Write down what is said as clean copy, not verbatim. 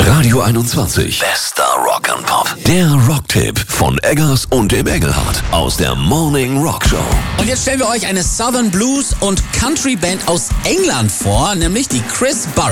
Radio 21. Bester Rock and Pop. Der Rocktipp von Eggers und dem Engelhardt aus der Morning Rock Show. Und jetzt stellen wir euch eine Southern Blues und Country Band aus England vor, nämlich die Chris Burrell.